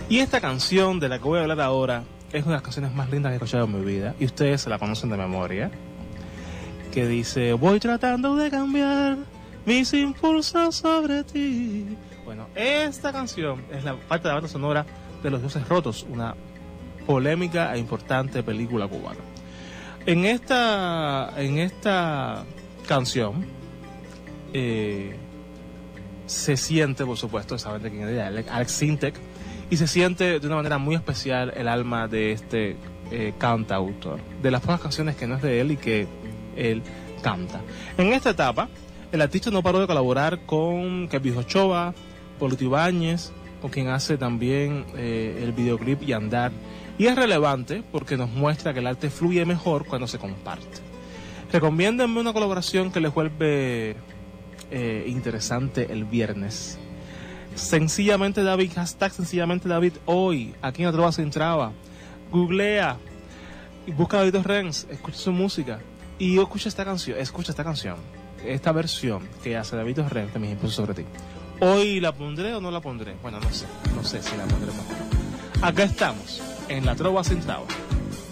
Y esta canción de la que voy a hablar ahora es una de las canciones más lindas que he escuchado en mi vida, y ustedes se la conocen de memoria, que dice: voy tratando de cambiar mis impulsos sobre ti. Bueno, esta canción es la parte de la banda sonora de Los Dioses Rotos, una polémica e importante película cubana. En esta canción se siente, por supuesto, saben de quién es, Alex Sintek, y se siente de una manera muy especial el alma de este cantautor, de las pocas canciones que no es de él y que él canta. En esta etapa, el artista no paró de colaborar con Kelvis Ochoa, Polito Ibáñez, con quien hace también el videoclip Y Andar, y es relevante porque nos muestra que el arte fluye mejor cuando se comparte. Recomiéndenme una colaboración que les vuelve interesante el viernes. Sencillamente David, hashtag Sencillamente David hoy, aquí en La Trova Sin Traba. Googlea y busca a David Renz, escucha su música y escucha esta canción, esta versión que hace David Renz de Mis Impulsos sobre ti. Hoy la pondré o no la pondré, bueno, no sé si la pondré mejor. Acá estamos en La Trova Sin Traba.